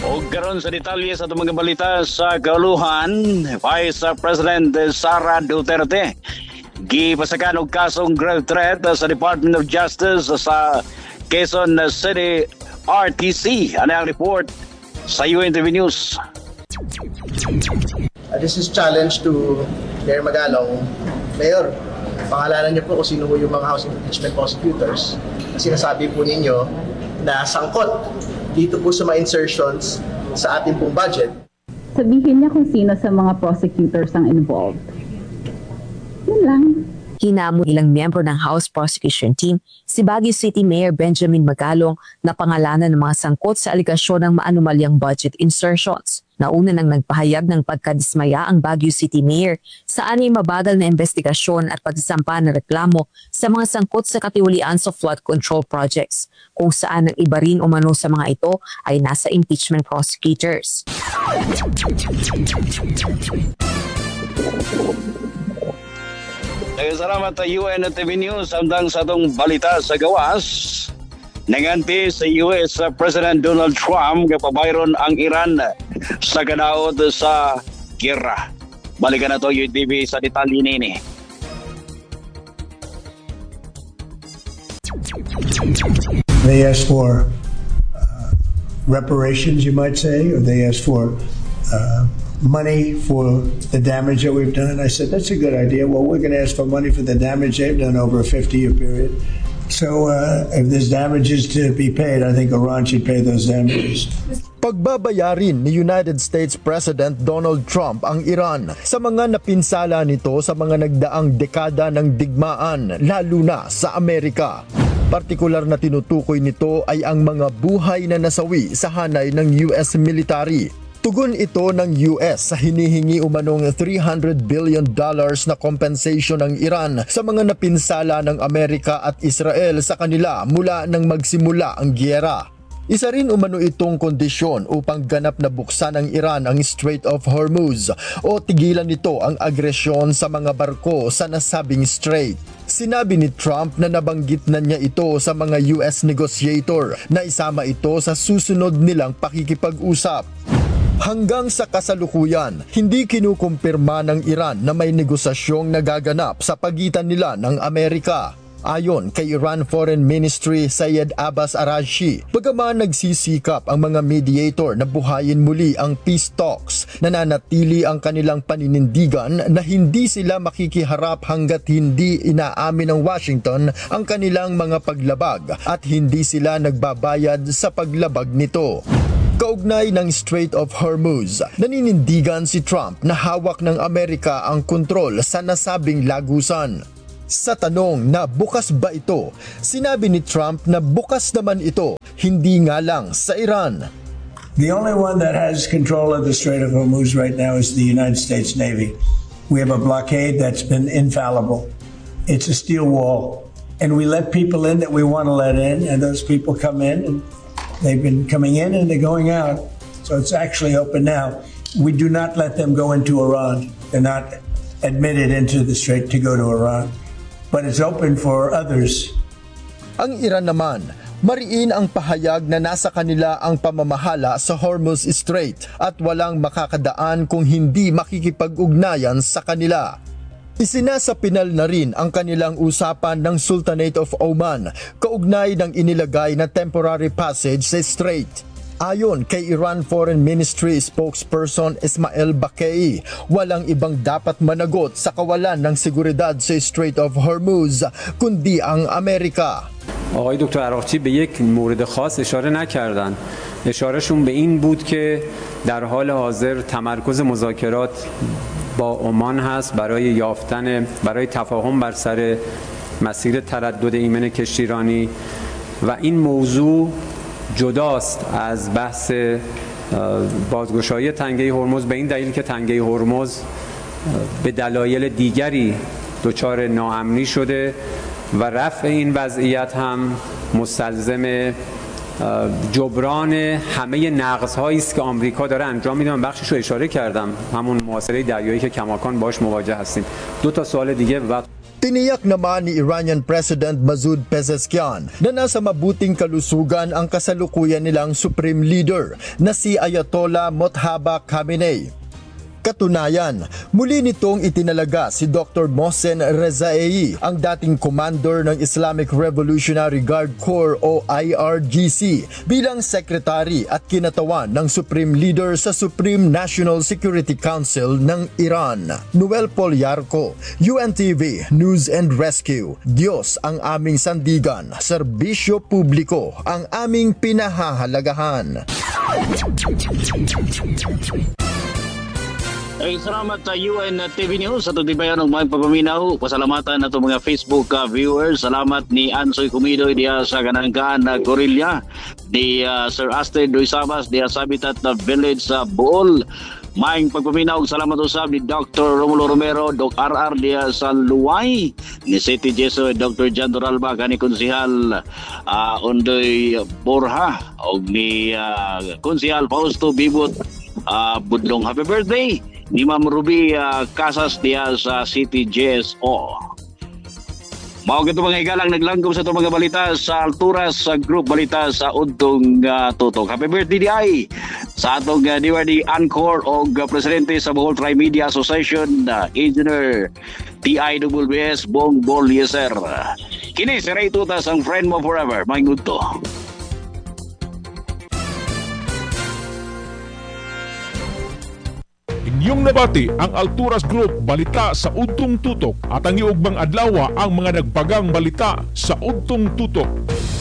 O karon sa detalye sa itong mga balita sa kauluhan, Vice President Sara Duterte gipasakan og kasong grave threat sa Department of Justice sa Quezon City RTC. Ano ang report sa UNTV News? This is challenge to Mayor Magalong. Mayor, pangalanan niyo po kung sino po yung mga House Impeachment Prosecutors na sinasabi po ninyo na sangkot dito po sa mga insertions sa ating pong budget. Sabihin niya kung sino sa mga prosecutors ang involved. Yun lang. Hinamon ilang miyembro ng House Prosecution Team si Baguio City Mayor Benjamin Magalong na pangalanan ng mga sangkot sa aligasyon ng maanumalyang budget insertions. Nauna nang nagpahayag ng pagkadismaya ang Baguio City Mayor saan ay mabagal na investigasyon at pagsasampa ng reklamo sa mga sangkot sa katiwalian sa flood control projects, kung saan ang iba rin umano sa mga ito ay nasa impeachment prosecutors. Salamat sa UNTV News. Samtang sa itong balita sa gawas, nanganti sa US President Donald Trump kapabayron ang Iran sa kadaot sa giyera. Balikan na ito UNTV sa detalye nini. They asked for reparations, you might say, or they asked for money for the damage that we've done. I said, that's a good idea. Well, we're going to ask for money for the damage they've done over a 50-year period. So if there's damages to be paid, I think Iran should pay those damages. Pagbabayarin ni United States President Donald Trump ang Iran sa mga napinsala nito sa mga nagdaang dekada ng digmaan, lalo na sa Amerika. Partikular na tinutukoy nito ay ang mga buhay na nasawi sa hanay ng US military. Tugon ito ng US sa hinihingi umanong $300 billion na compensation ng Iran sa mga napinsala ng Amerika at Israel sa kanila mula nang magsimula ang giyera. Isa rin umano itong kondisyon upang ganap na buksan ng Iran ang Strait of Hormuz o tigilan nito ang agresyon sa mga barko sa nasabing strait. Sinabi ni Trump na nabanggit na niya ito sa mga US negotiator na isama ito sa susunod nilang pakikipag-usap. Hanggang sa kasalukuyan, hindi kinukumpirma ng Iran na may negosasyong nagaganap sa pagitan nila ng Amerika. Ayon kay Iran Foreign Ministry Syed Abbas Araghchi, bagaman nagsisikap ang mga mediator na buhayin muli ang peace talks, nananatili ang kanilang paninindigan na hindi sila makikiharap hanggat hindi inaamin ng Washington ang kanilang mga paglabag at hindi sila nagbabayad sa paglabag nito. Kaugnay ng Strait of Hormuz, naninindigan si Trump na hawak ng Amerika ang kontrol sa nasabing lagusan. Sa tanong na bukas ba ito, sinabi ni Trump na bukas naman ito, hindi nga lang sa Iran. The only one that has control of the Strait of Hormuz right now is the United States Navy. We have a blockade that's been infallible. It's a steel wall. And we let people in that we want to let in, and those people come in, and they've been coming in and they're going out. So it's actually open now. We do not let them go into Iran. They're not admitted into the strait to go to Iran. But it's open for others. Ang Iran naman, mariin ang pahayag na nasa kanila ang pamamahala sa Hormuz Strait at walang makakadaan kung hindi makikipag-ugnayan sa kanila. Isinasapinal na rin ang kanilang usapan ng Sultanate of Oman kaugnay ng inilagay na temporary passage sa strait. Ayon kay Iran Foreign Ministry spokesperson Ismail Baqei, walang ibang dapat managot sa kawalan ng seguridad sa Strait of Hormuz kundi ang Amerika. آقای دکتر عراقچی به یک مورد خاص اشاره نکردند. اشارهشون به این بود که در حال حاضر تمرکز مذاکرات با عمان هست برای تفاهم بر سر مسیر تردد ایمن کشتیرانی و این موضوع جداست از بحث بازگشایی تنگه هرمز به این دلیل که تنگه هرمز به دلایل دیگری دچار ناامنی شده و رفع این وضعیت هم مستلزم جبران همه نقض‌هایی است که آمریکا داره انجام میده. من بخشش رو اشاره کردم، همون محاصره دریایی که کماکان باهاش مواجه هستیم. دو تا سوال دیگه و Tiniyak naman ni Iranian President Masoud Pezeshkian na nasa mabuting kalusugan ang kasalukuyan nilang Supreme Leader na si Ayatollah Mojtaba Khamenei. Katunayan, muli nitong itinalaga si Dr. Mohsen Rezaei, ang dating commander ng Islamic Revolutionary Guard Corps o IRGC, bilang sekretary at kinatawan ng Supreme Leader sa Supreme National Security Council ng Iran. Noel Polyarco, UNTV News and Rescue. Diyos ang aming sandigan, serbisyo publiko ang aming pinahahalagahan. Ay, salamat sa UNTV News sa tutibayan ng mga papaminaw. Pasalamatan na itong mga Facebook viewers. Salamat ni Ansoy Cumidoy diya sa Kanangkaan na Gorilla, ni Sir Astrid Doisabas diya sa Habitat na Village sa Bohol. Maing pagpaminaw, salamat usab ni Dr. Romulo Romero, Doc RR diya sa Luway, ni City Jeso, Dr. Jan Doralba, kani Konsihal Ondoy Borja, o ni Konsihal Fausto Bibot Budlong. Happy birthday ni Ma'am Ruby Casas diya sa City GSO. Mao gito mga igalang naglanggom sa itong mga balita sa altura sa group balita sa Udtong Tutok. Happy birthday di ay sa atong DYD Anchor o presidente sa Bohol Tri-Media Association, Engineer TIWS Bong Bolieser. Kini si Ray Tutas, ang friend mo forever. Maingod to. Inyong nabati ang Alturas Group balita sa Udtong Tutok at ang iugbang adlaw ang mga nagpagang balita sa Udtong Tutok.